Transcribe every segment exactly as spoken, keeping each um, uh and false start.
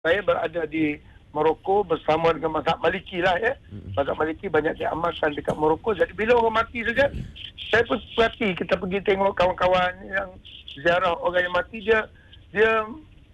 saya berada di Morocco bersama dengan mazhab Maliki lah ya. Mazhab Maliki banyak diamalkan dekat Morocco. Jadi bila orang mati saja, saya pun perhati, kita pergi tengok kawan-kawan yang ziarah orang yang mati, dia dia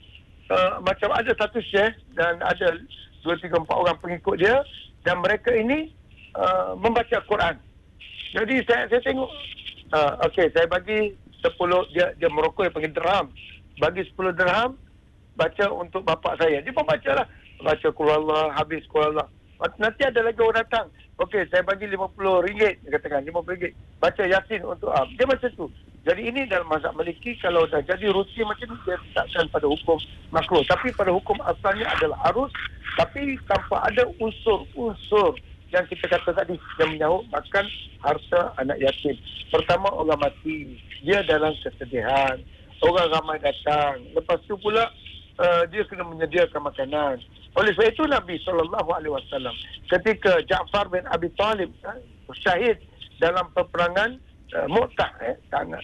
uh, macam ada satu syekh dan ada dua, tiga, empat orang pengikut dia, dan mereka ini uh, membaca Quran. Jadi saya saya tengok, uh, okey, saya bagi sepuluh, dia dia Morocco yang panggil dirham, bagi sepuluh dirham, baca untuk bapak saya. Dia pun baca lah, baca Qul Allah, habis Qul Allah. Nanti ada lagi orang datang, okey, saya bagi lima puluh ringgit, dia katakan lima puluh ringgit, baca Yasin untuk am. Dia macam tu. Jadi ini dalam mazhab Maliki, kalau dah jadi rutin macam ni, dia letakkan pada hukum makruh. Tapi pada hukum asalnya adalah arus, tapi tanpa ada unsur-unsur yang kita kata tadi, yang menyahut makan harta anak yatim. Pertama, orang mati, dia dalam kesedihan, orang ramai datang. Lepas tu pula uh, dia kena menyediakan makanan. Oleh sebab itu Nabi sallallahu alaihi wasallam ketika Ja'far bin Abi Talib uh, syahid dalam peperangan uh, Mu'tah, eh, tangan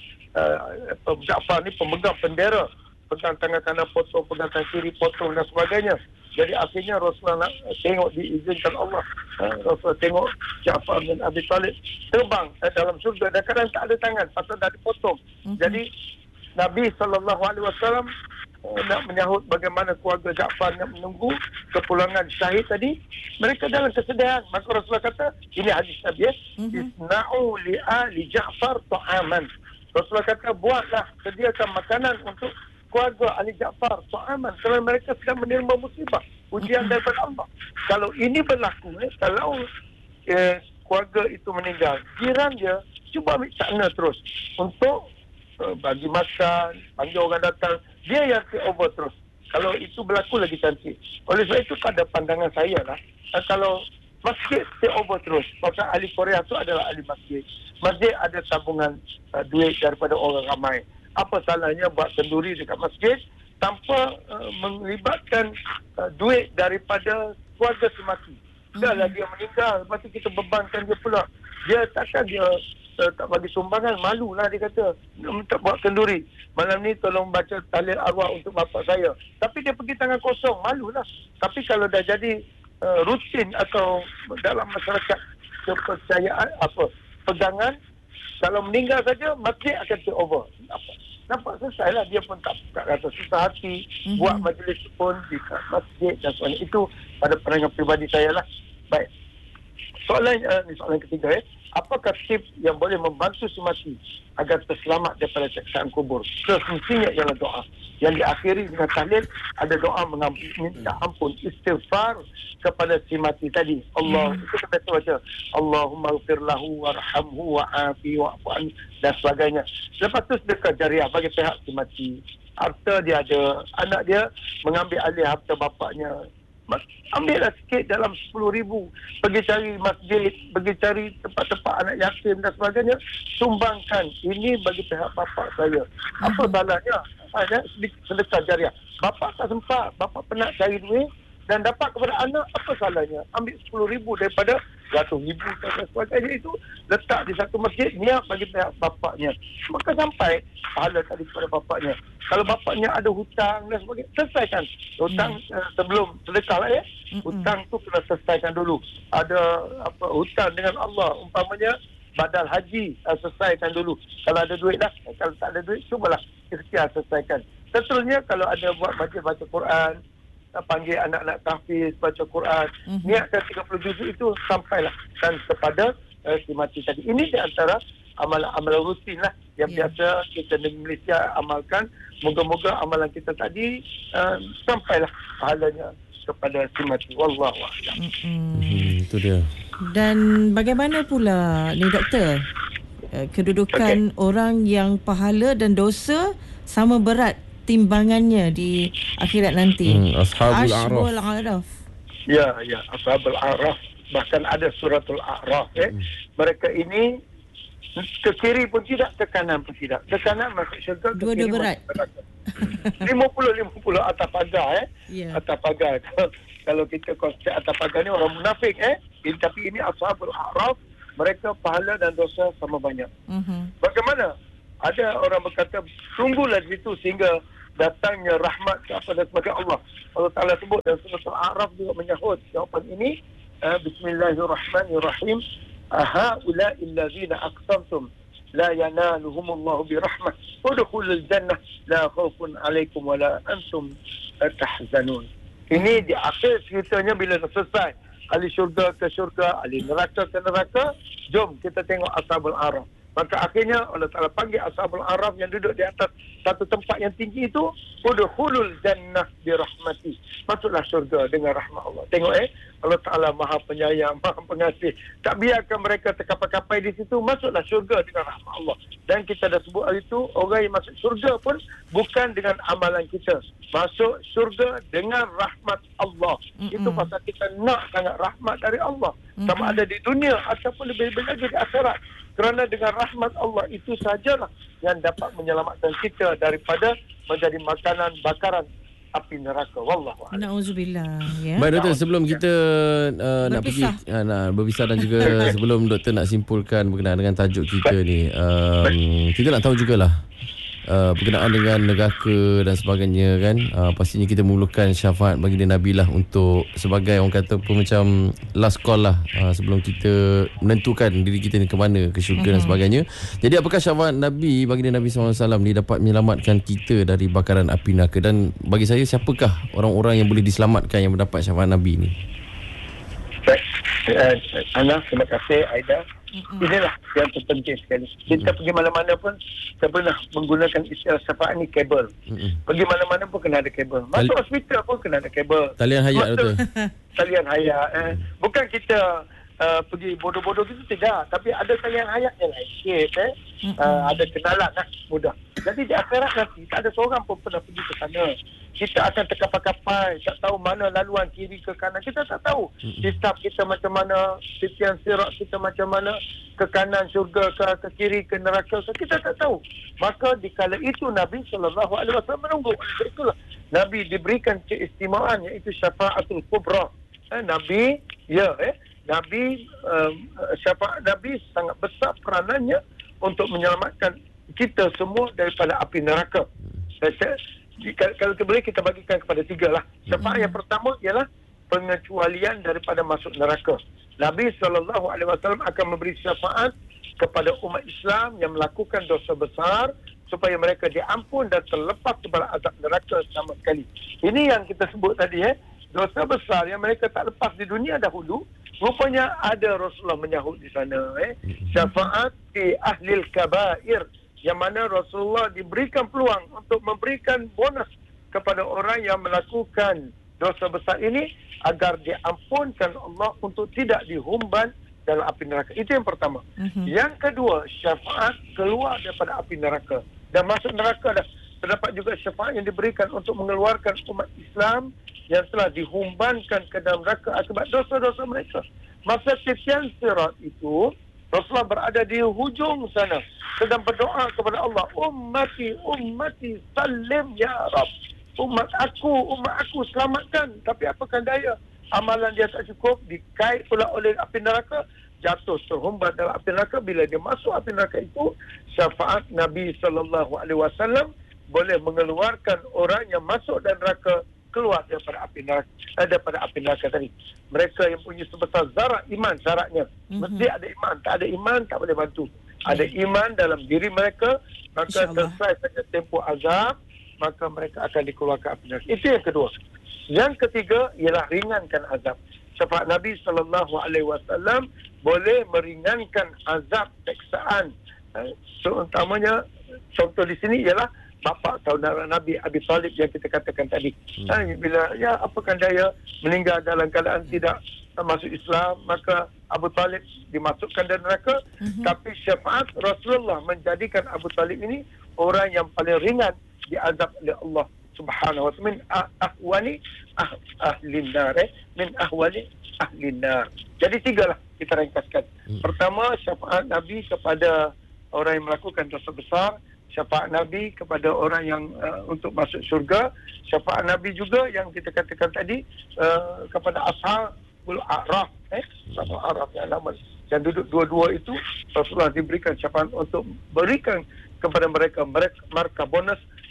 uh, Ja'far ni pemegang bendera, pegang tangan kanan potong, pegang tangan kiri potong dan sebagainya. Jadi akhirnya Rasulullah tengok, diizinkan Allah, uh, Rasulullah tengok Ja'far bin Abi Talib terbang uh, dalam surga, dan kadang tak ada tangan pasal dah dipotong. Mm-hmm. Jadi Nabi sallallahu alaihi wasallam uh, nak menyahut bagaimana keluarga Ja'far nak menunggu kepulangan syahid tadi, mereka dalam kesedihan. Maka Rasulullah kata, ini hadis Nabi ya, mm-hmm. isna'u li ali Ja'far ta'aman. Rasulullah kata, buatlah, sediakan makanan untuk keluarga Ali Ja'far ta'aman, kerana mereka sedang menerima musibah, ujian daripada Allah. Kalau ini berlaku, eh, kalau eh, keluarga itu meninggal, jiran dia cuba ambil sana terus untuk uh, bagi makan, panggil orang datang, dia yang take over terus. Kalau itu berlaku lagi cantik. Oleh sebab itu pada pandangan saya lah, uh, kalau masjid take over terus, pasal ahli Korea itu adalah ahli masjid. Masjid ada tabungan uh, duit daripada orang ramai. Apa salahnya buat kenduri dekat masjid tanpa uh, melibatkan uh, duit daripada keluarga si mati. Dahlah dia meninggal, lepas tu kita bebankan dia pula. Dia takkan dia uh, tak bagi sumbangan, malulah dia kata. Dia minta buat kenduri. Malam ni tolong baca tahlil arwah untuk bapak saya. Tapi dia pergi tangan kosong, malulah. Tapi kalau dah jadi uh, rutin atau dalam masyarakat kepercayaan, apa, pegangan, kalau meninggal saja, masjid akan take over. Nampak, nampak selesai lah. Dia pun tak, tak rasa susah hati. Mm-hmm. Buat majlis pun di masjid dan sebagainya. Itu pada pandangan peribadi saya lah. Baik. Soalan, uh, ni soalan ketiga ya. Apakah tips yang boleh membantu si mati agar terselamat daripada siksaan kubur? Semestinya ialah doa. Yang diakhiri dengan tahlil, ada doa mengampun, minta ampun, istighfar kepada si mati tadi. Allah, hmm. itu kita baca, Allahumma ghfir lahu warhamhu wa'afi wa'fu'an dan sebagainya. Lepas tu sedekah jariah bagi pihak si mati. Harta dia ada, anak dia mengambil alih harta bapaknya. Ambillah sikit dalam sepuluh ribu, pergi cari masjid, pergi cari tempat-tempat anak yatim dan sebagainya, sumbangkan. Ini bagi pihak bapak saya. Apa salahnya? Ada sedekah jariah. Bapak tak sempat, bapak penat cari duit dan dapat kepada anak, apa salahnya? Ambil sepuluh ribu daripada ratus ribu dan sebagainya, itu letak di satu masjid, niat bagi pihak bapaknya. Maka sampai pahala tadi kepada bapaknya. Kalau bapaknya ada hutang dan sebagainya, selesaikan hutang hmm. uh, sebelum sedekah lah ya. Hmm. Hutang tu kena selesaikan dulu. Ada apa hutang dengan Allah, umpamanya badal haji, uh, selesaikan dulu. Kalau ada duit lah, kalau tak ada duit, cubalah ikhtiar selesaikan. Tentunya kalau ada buat majlis baca Quran, uh, panggil anak-anak tahfiz baca Quran, hmm. niatkan tiga puluh juzuk itu sampailah dan kepada uh, si mati tadi. Ini di antara amalan-amalan rutin lah yang yeah. biasa kita di Malaysia amalkan. Moga-moga amalan kita tadi uh, sampailah pahalanya kepada si mati. Wallahu a'lam. Hmm, itu dia. Dan bagaimana pula ni doktor, kedudukan okay. orang yang pahala dan dosa sama berat timbangannya di akhirat nanti? Hmm, Ashabul Ashabul A'raf. Ya, ya, Ashabul A'raf. Bahkan ada suratul A'raf. Eh. Hmm. Mereka ini ke kiri pun tidak, ke kanan pun tidak. Ke kanan masuk syurga, ke dua-dua kiri berat. lima puluh lima puluh atas pagar eh. Yeah. Atas pagar. Kalau kita konsep atas pagar ni orang munafik eh. Ini, tapi ini Ashabul A'raf, mereka pahala dan dosa sama banyak. Uh-huh. Bagaimana? Ada orang berkata, tunggulah di situ sehingga datangnya rahmat kepada sebagai Allah. Allah Ta'ala sebut dalam surah Al-A'raf juga menyahut jawapan ini. Uh, Bismillahirrahmanirrahim. Ahaula illazina aqsamtum la yanaluhumullahu birahmah udkhulul jannah la khaufun alaikum wa la antum tahzanun. Ini di akhir ceritanya bila dah selesai. Ahli syurga ke syurga, ahli neraka ke neraka. Jom kita tengok Ashabul A'raf. Maka akhirnya Allah Ta'ala panggil Ashabul A'raf yang duduk di atas satu tempat yang tinggi itu, udkhulul jannah birahmati. Masuklah syurga dengan rahmat Allah. Tengok eh, Allah Ta'ala Maha Penyayang, Maha Pengasih. Tak biarkan mereka terkapai-kapai di situ, masuklah syurga dengan rahmat Allah. Dan kita dah sebut hari itu, orang yang masuk syurga pun bukan dengan amalan kita. Masuk syurga dengan rahmat Allah. Mm-mm. Itu pasal kita nak sangat rahmat dari Allah. Mm-hmm. Sama ada di dunia ataupun lebih-lebih lagi di akhirat. Kerana dengan rahmat Allah itu sajalah yang dapat menyelamatkan kita daripada menjadi makanan bakaran api neraka. Wallahu a'lam. Nauzubillah, ya. Baik doktor, sebelum kita uh, nak pergi uh, nak berpisah dan juga sebelum doktor nak simpulkan berkenaan dengan tajuk kita ni, um, kita nak tahu jugalah Uh, berkenaan dengan neraka dan sebagainya kan. Uh, pastinya kita memerlukan syafaat baginda Nabi lah untuk sebagai orang kata pun macam last call lah, uh, sebelum kita menentukan diri kita ni ke mana, ke syurga mm-hmm. dan sebagainya. Jadi apakah syafaat Nabi baginda Nabi sallallahu alaihi wasallam ni dapat menyelamatkan kita dari bakaran api neraka, dan bagi saya siapakah orang-orang yang boleh diselamatkan yang mendapat syafaat Nabi ni? Baik, uh, Ana, terima kasih Aida. Mm-hmm. Inilah yang terpenting sekali. Kita mm-hmm. pergi mana-mana pun kita pernah menggunakan istilah syafaat ni kabel. Mm-hmm. Pergi mana-mana pun kena ada kabel. Masuk Tali- hospital pun kena ada kabel. Talian hayat tu. Talian hayat. Eh. Bukan kita uh, pergi bodoh-bodoh gitu, tidak. Tapi ada talian hayat yang lain sikit. Eh. Mm-hmm. Uh, ada kenalan lah, mudah. Jadi di akhirat nanti tak ada seorang pun pernah pergi ke sana. Kita akan terkapai-kapai, tak tahu mana laluan kiri ke kanan. Kita tak tahu hisab kita macam mana, titian sirat kita macam mana, ke kanan syurga ke, ke kiri ke neraka ke, kita tak tahu. Maka di kala itu Nabi sallallahu alaihi wasallam menunggu. Itulah Nabi diberikan keistimewaan, iaitu syafaatul kubra. Eh, Nabi, ya eh, Nabi um, syafaat Nabi sangat besar peranannya untuk menyelamatkan kita semua daripada api neraka. Saya, kalau boleh kita bagikan kepada tiga lah. Syafaat yang pertama ialah pengecualian daripada masuk neraka. Nabi sallallahu alaihi wasallam akan memberi syafaat kepada umat Islam yang melakukan dosa besar supaya mereka diampun dan terlepas daripada azab neraka sama sekali. Ini yang kita sebut tadi eh, dosa besar yang mereka tak lepas di dunia dahulu, rupanya ada Rasulullah menyahut di sana eh. Syafaat di ahlil kabair, yang mana Rasulullah diberikan peluang untuk memberikan bonus kepada orang yang melakukan dosa besar ini agar diampunkan Allah untuk tidak dihumban dalam api neraka. Itu yang pertama. Uh-huh. Yang kedua, syafaat keluar daripada api neraka dan masuk neraka. Dah terdapat juga syafaat yang diberikan untuk mengeluarkan umat Islam yang telah dihumbankan ke dalam neraka akibat dosa-dosa mereka. Masa titian sirat itu, Rasulullah berada di hujung sana sedang berdoa kepada Allah, ummati ummati salim ya Rab, umat aku umat aku selamatkan. Tapi apakan daya, amalan dia tak cukup, dikait pula oleh api neraka, jatuh terhumbat dalam api neraka. Bila dia masuk api neraka itu, syafaat Nabi sallallahu alaihi wasallam boleh mengeluarkan orang yang masuk dan neraka keluar daripada api neraka, eh, daripada api neraka tadi. Mereka yang punya sebesar zarah iman, syaratnya mm-hmm. mesti ada iman. Tak ada iman tak boleh bantu. Ada iman dalam diri mereka, maka selesai saja tempoh azab, maka mereka akan dikeluarkan api neraka. Itu yang kedua. Yang ketiga ialah ringankan azab. Syafaat Nabi sallallahu alaihi wasallam boleh meringankan azab teksaan. Seumpamanya contoh di sini ialah bapa saudara Nabi Abi Talib yang kita katakan tadi. Hmm. Ha, bila ya apakan daya meninggal dalam keadaan tidak masuk Islam, maka Abu Talib dimasukkan dalam neraka. Hmm. Tapi syafaat Rasulullah menjadikan Abu Talib ini orang yang paling ringan diazab oleh Allah Subhanahu wa taala. Min ahwani ah, ahlin nar eh? min ahwani ahlin nar. Jadi tigalah kita ringkaskan. Hmm. Pertama, syafaat Nabi kepada orang yang melakukan dosa besar. Syafaat Nabi kepada orang yang uh, untuk masuk syurga. Syafaat Nabi juga yang kita katakan tadi uh, kepada Ashabul A'raf, eh, Ashabul A'raf yang lama, yang duduk dua-dua itu, Rasulullah diberikan syafaat untuk berikan kepada mereka mereka markah bonus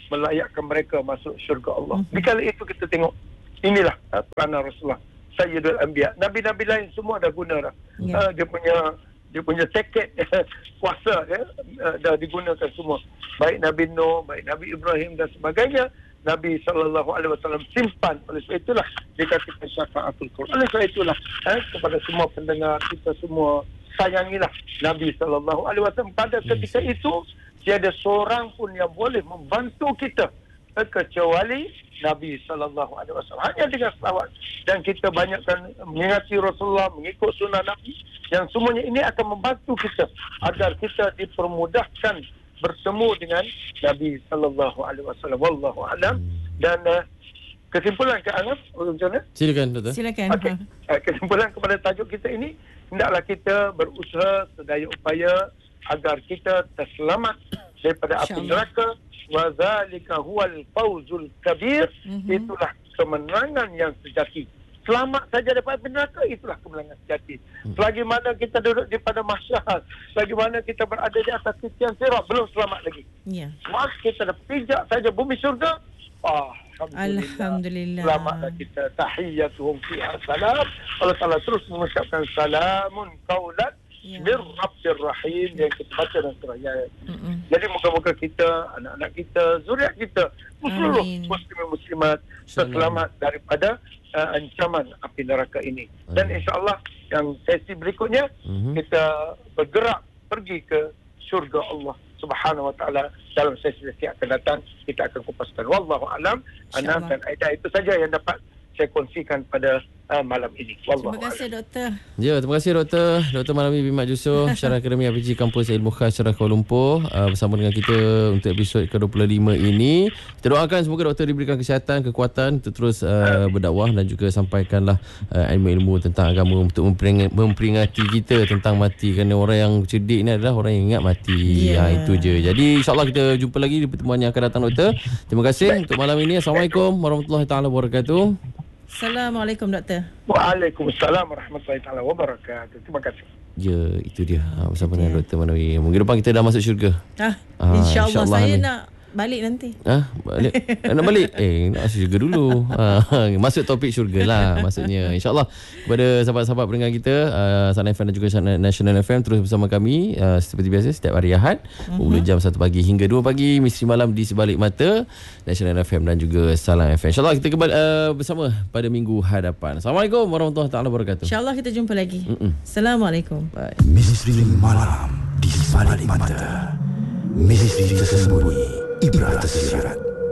melayakkan mereka masuk syurga Allah. Di kala itu kita tengok, inilah uh, peranan Rasulullah Sayyidul Anbiya. Nabi-nabi lain semua dah guna dah. Yeah. Uh, dia punya dia punya tiket kuasa dia uh, dah digunakan semua. Baik Nabi Nuh, baik Nabi Ibrahim dan sebagainya. Nabi sallallahu alaihi wasallam simpan. Oleh sebab itulah dikatakan syafaatul Quran. Oleh sebab itulah eh, kepada semua pendengar kita semua, sayangilah Nabi sallallahu alaihi wasallam. Pada ketika itu tiada seorang pun yang boleh membantu kita eh, kecuali Nabi sallallahu alaihi wasallam. Hanya dengan selawat dan kita banyakkan mengingati Rasulullah, mengikut sunnah Nabi, yang semuanya ini akan membantu kita agar kita dipermudahkan bertemu dengan Nabi sallallahu alaihi wasallam. Wallahu a'lam. Dan uh, kesimpulan ke Anam, macam mana? Silakan doktor. Silakan. Okay. Uh, kesimpulan kepada tajuk kita ini, hendaklah kita berusaha sedaya upaya agar kita terselamat daripada api neraka. Wa zalika huwal fawzul kabir. Mm-hmm. Itulah kemenangan yang sejati. Selamat saja daripada api neraka, itulah kemenangan sejati. Hmm. Selagi mana kita duduk di pada mahsyar, selagi mana kita berada di atas titian sirat, belum selamat lagi. Ya. Maka kita dah pijak saja bumi syurga, ah, Alhamdulillah. Alhamdulillah. Selamatlah kita. Tahiyyatuhum fiha salam. Allah Ta'ala terus mengucapkan salamun qaulan min Rabbir Rahim yang kita baca dalam surah Yasin. Mm-mm. Jadi moga-moga kita, anak-anak kita, zuriat kita, seluruh muslimin muslimat selamat daripada uh, ancaman api neraka ini. Amin. Dan insya-Allah yang sesi berikutnya mm-hmm. kita bergerak pergi ke syurga Allah Subhanahu wa taala dalam sesi-sesi akan datang. Kita akan kupaskan. Wallahu alam. Ana dan Aida, itu saja yang dapat saya kongsikan pada uh, malam ini. Wallahu terima kasih doktor. Ya, terima kasih doktor. Doktor Malami bin Mat Yusof, Syarah Akademi A P G Kampus Ilmu Khas Syarah Kuala Lumpur, uh, bersama dengan kita untuk episod ke dua puluh lima ini. Kita doakan semoga doktor diberikan kesihatan, kekuatan untuk terus uh, berdakwah dan juga sampaikanlah uh, ilmu-ilmu tentang agama untuk memperingati kita tentang mati, kerana orang yang cerdik ni adalah orang yang ingat mati. Yeah. Ha, itu je. Jadi insya-Allah kita jumpa lagi di pertemuan yang akan datang doktor. Terima kasih untuk malam ini. Assalamualaikum warahmatullahi taala wabarakatuh. Assalamualaikum doktor. Waalaikumsalam warahmatullahi taala wabarakatuh. Terima kasih. Ya, itu dia. Ha, bersama dengan doktor Manawi. Mungkin depan kita dah masuk syurga. Ah, ha, insya-Allah insya saya nak balik nanti. Ah, balik. Nak balik? Eh, nak syurga dulu. Ha, masuk topik syurga lah maksudnya. InsyaAllah kepada sahabat-sahabat pendengar kita, uh, Sana F M dan juga National F M, terus bersama kami uh, seperti biasa setiap hari Ahad uh-huh. mulai jam satu pagi hingga dua pagi, misteri malam di sebalik mata, National F M dan juga Salam F M. InsyaAllah kita kembali uh, bersama pada minggu hadapan. Assalamualaikum warahmatullahi taala wabarakatuh. InsyaAllah kita jumpa lagi. Mm-mm. Assalamualaikum. Bye. Misteri malam di sebalik mata, misteri tersembunyi, ibrah tersirat.